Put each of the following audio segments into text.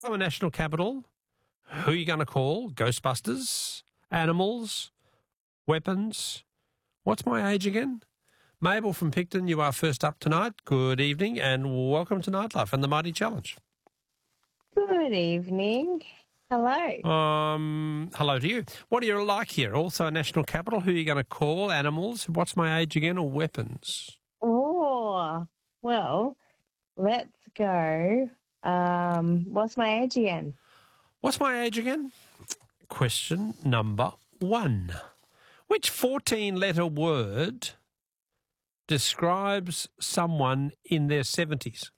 From a national capital, who are you going to call? Ghostbusters? Animals? Weapons? What's my age again? Mabel from Picton, you are first up tonight. Good evening and welcome to Nightlife and the Mighty Challenge. Good evening. Hello. Hello to you. What do you like here? Also a national capital. Who are you going to call? Animals? What's my age again? Or weapons? Oh, well, let's go. What's my age again? What's my age again? Question number 1. Which 14-letter word describes someone in their 70s?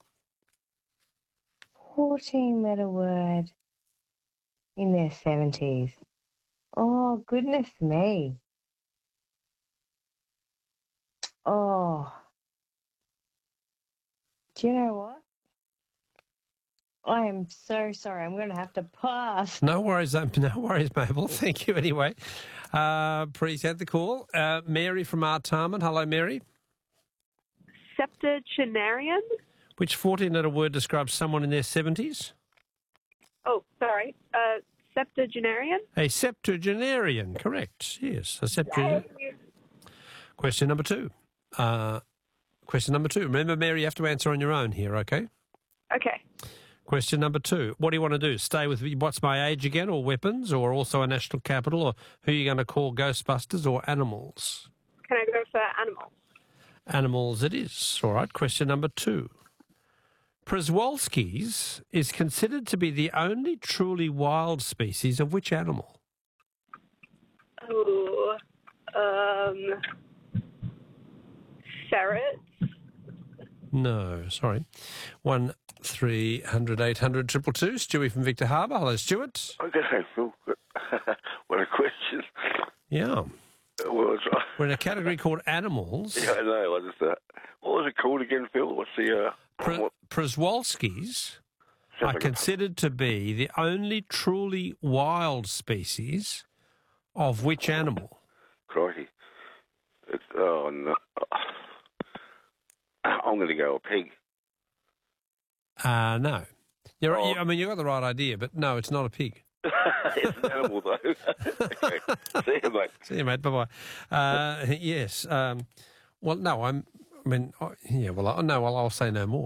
14-letter word in their 70s. Oh, goodness me. Oh. Do you know what? I am so sorry. I'm going to have to pass. No worries, Mabel. Thank you anyway. Appreciate the call. Mary from Artarmon. Hello, Mary. Septuagenarian? Which 14-letter word describes someone in their 70s? Oh, sorry. Septuagenarian? A septuagenarian, correct. Yes, a septuagenarian. Question number 2. Remember, Mary, you have to answer on your own here, okay? Okay. Question number 2. What do you want to do? Stay with what's my age again, or weapons, or also a national capital, or who are you going to call Ghostbusters, or animals? Can I go for animals? Animals it is. All right, question number 2. Przewalski's is considered to be the only truly wild species of which animal? Oh, ferret? No, sorry. 1300 800 222. Stewie from Victor Harbour. Hello, Stuart. Okay, Phil. What a question. Yeah. Well, We're in a category called animals. yeah, I know. What was it called again, Phil? What's the... Przewalski's are considered to be the only truly wild species of which animal? Crikey. Oh, no. I'm going to go a pig. No. I mean, you got the right idea, but no, it's not a pig. It's an animal, though. Okay. See you, mate. See you, mate. Bye-bye. Yes. Well, no, I'll say no more.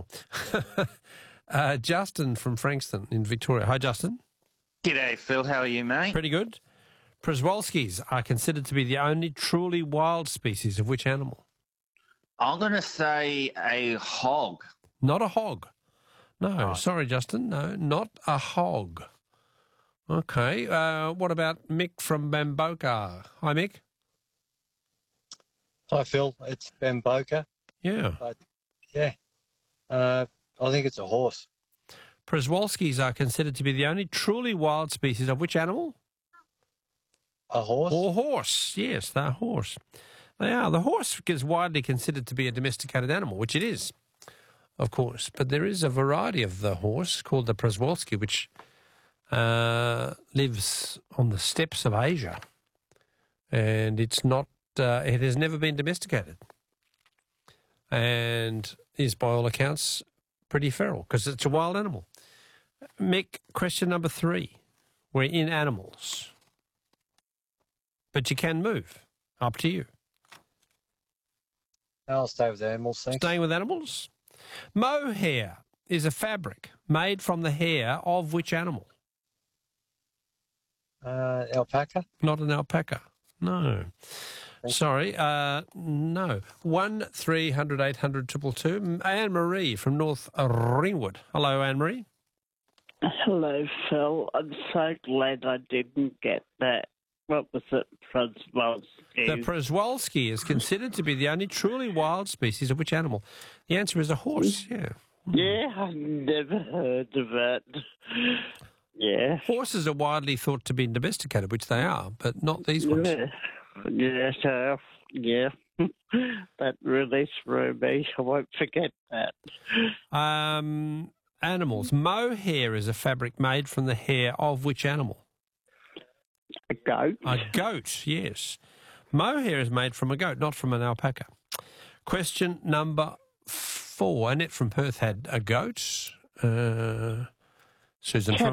Justin from Frankston in Victoria. Hi, Justin. G'day, Phil. How are you, mate? Pretty good. Przewalski's are considered to be the only truly wild species of which animal? I'm going to say a hog. Not a hog. No, Oh. sorry, Justin. No, not a hog. Okay. What about Mick from Bamboka? Hi, Mick. Hi, Phil. It's Ben Boker. Yeah. Yeah. I think it's a horse. Przewalski's are considered to be the only truly wild species of which animal? A horse? Or horse. Yes, they're horse. They are. The horse is widely considered to be a domesticated animal, which it is, of course. But there is a variety of the horse called the Przewalski, which lives on the steppes of Asia. And it's not, it has never been domesticated. And is, by all accounts, pretty feral because it's a wild animal. Mick, question number 3. We're in animals. But you can move. Up to you. I'll stay with animals, thanks. Staying with animals? Mohair is a fabric made from the hair of which animal? Alpaca? Not an alpaca. No. Sorry. No. 1300 800 222. Anne-Marie from North Ringwood. Hello, Anne-Marie. Hello, Phil. I'm so glad I didn't get that. What was it, Przewalski? The Przewalski is considered to be the only truly wild species of which animal? The answer is a horse, yeah. Yeah, I've never heard of it. Yeah. Horses are widely thought to be domesticated, which they are, but not these ones. Yeah. That really threw me. I won't forget that. Animals. Mohair is a fabric made from the hair of which animal? A goat? A goat, yes. Mohair is made from a goat, not from an alpaca. Question number 4. Annette from Perth had a goat. Susan from